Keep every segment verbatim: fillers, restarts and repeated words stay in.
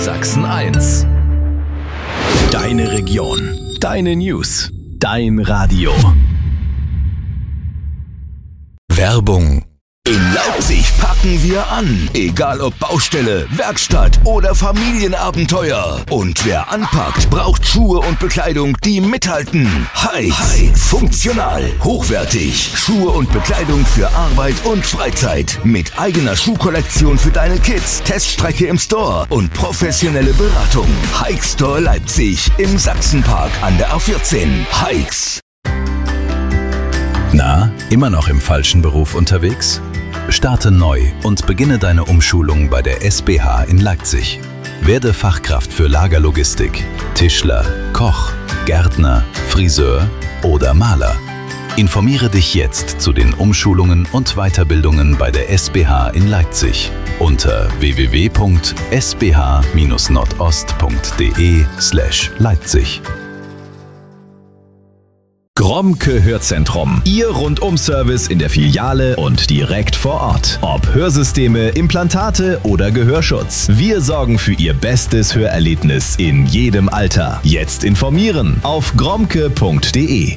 Sachsen eins. Deine Region, deine News, dein Radio. Werbung. In Leipzig packen wir an. Egal ob Baustelle, Werkstatt oder Familienabenteuer. Und wer anpackt, braucht Schuhe und Bekleidung, die mithalten. Hikes. Funktional, hochwertig. Schuhe und Bekleidung für Arbeit und Freizeit. Mit eigener Schuhkollektion für deine Kids, Teststrecke im Store und professionelle Beratung. Hike Store Leipzig im Sachsenpark an der A vierzehn. Hikes. Na, immer noch im falschen Beruf unterwegs? Starte neu und beginne deine Umschulung bei der S B H in Leipzig. Werde Fachkraft für Lagerlogistik, Tischler, Koch, Gärtner, Friseur oder Maler. Informiere dich jetzt zu den Umschulungen und Weiterbildungen bei der S B H in Leipzig unter w w w punkt s b h dash nordost punkt d e slash Leipzig. Gromke Hörzentrum. Ihr Rundum-Service in der Filiale und direkt vor Ort. Ob Hörsysteme, Implantate oder Gehörschutz. Wir sorgen für Ihr bestes Hörerlebnis in jedem Alter. Jetzt informieren auf gromke punkt d e.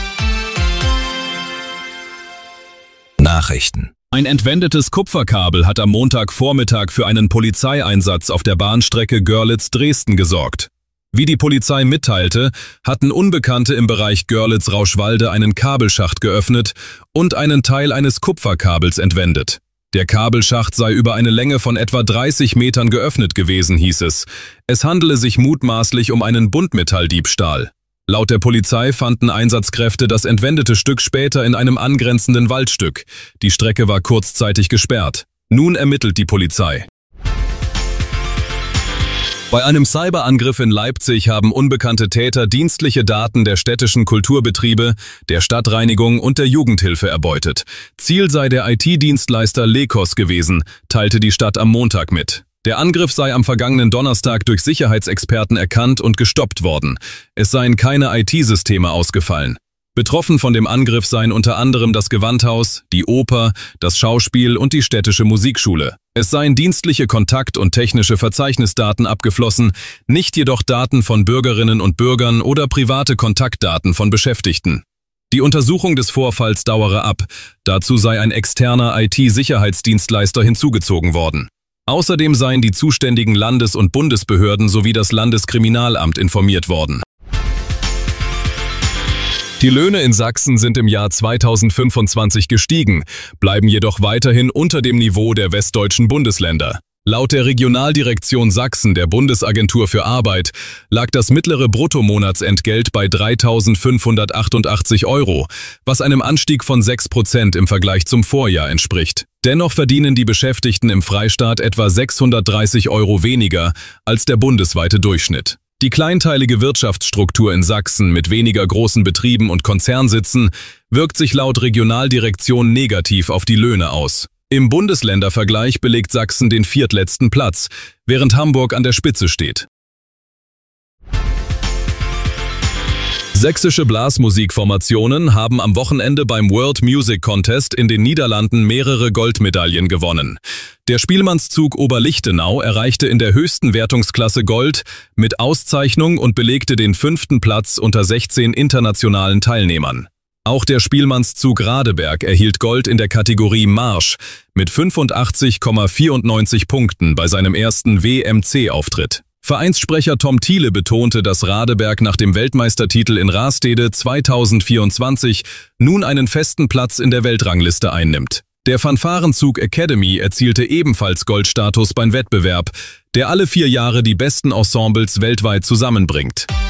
Nachrichten. Ein entwendetes Kupferkabel hat am Montagvormittag für einen Polizeieinsatz auf der Bahnstrecke Görlitz-Dresden gesorgt. Wie die Polizei mitteilte, hatten Unbekannte im Bereich Görlitz-Rauschwalde einen Kabelschacht geöffnet und einen Teil eines Kupferkabels entwendet. Der Kabelschacht sei über eine Länge von etwa dreißig Metern geöffnet gewesen, hieß es. Es handele sich mutmaßlich um einen Buntmetalldiebstahl. Laut der Polizei fanden Einsatzkräfte das entwendete Stück später in einem angrenzenden Waldstück. Die Strecke war kurzzeitig gesperrt. Nun ermittelt die Polizei. Bei einem Cyberangriff in Leipzig haben unbekannte Täter dienstliche Daten der städtischen Kulturbetriebe, der Stadtreinigung und der Jugendhilfe erbeutet. Ziel sei der I T-Dienstleister Lekos gewesen, teilte die Stadt am Montag mit. Der Angriff sei am vergangenen Donnerstag durch Sicherheitsexperten erkannt und gestoppt worden. Es seien keine I T-Systeme ausgefallen. Betroffen von dem Angriff seien unter anderem das Gewandhaus, die Oper, das Schauspiel und die städtische Musikschule. Es seien dienstliche Kontakt- und technische Verzeichnisdaten abgeflossen, nicht jedoch Daten von Bürgerinnen und Bürgern oder private Kontaktdaten von Beschäftigten. Die Untersuchung des Vorfalls dauere ab, dazu sei ein externer I T-Sicherheitsdienstleister hinzugezogen worden. Außerdem seien die zuständigen Landes- und Bundesbehörden sowie das Landeskriminalamt informiert worden. Die Löhne in Sachsen sind im Jahr zweitausendfünfundzwanzig gestiegen, bleiben jedoch weiterhin unter dem Niveau der westdeutschen Bundesländer. Laut der Regionaldirektion Sachsen der Bundesagentur für Arbeit lag das mittlere Bruttomonatsentgelt bei dreitausendfünfhundertachtundachtzig Euro, was einem Anstieg von sechs Prozent im Vergleich zum Vorjahr entspricht. Dennoch verdienen die Beschäftigten im Freistaat etwa sechshundertdreißig Euro weniger als der bundesweite Durchschnitt. Die kleinteilige Wirtschaftsstruktur in Sachsen mit weniger großen Betrieben und Konzernsitzen wirkt sich laut Regionaldirektion negativ auf die Löhne aus. Im Bundesländervergleich belegt Sachsen den viertletzten Platz, während Hamburg an der Spitze steht. Sächsische Blasmusikformationen haben am Wochenende beim World Music Contest in den Niederlanden mehrere Goldmedaillen gewonnen. Der Spielmannszug Oberlichtenau erreichte in der höchsten Wertungsklasse Gold mit Auszeichnung und belegte den fünften Platz unter sechzehn internationalen Teilnehmern. Auch der Spielmannszug Radeberg erhielt Gold in der Kategorie Marsch mit fünfundachtzig Komma vierundneunzig Punkten bei seinem ersten W M C-Auftritt. Vereinssprecher Tom Thiele betonte, dass Radeberg nach dem Weltmeistertitel in Rastede zweitausendvierundzwanzig nun einen festen Platz in der Weltrangliste einnimmt. Der Fanfarenzug Academy erzielte ebenfalls Goldstatus beim Wettbewerb, der alle vier Jahre die besten Ensembles weltweit zusammenbringt.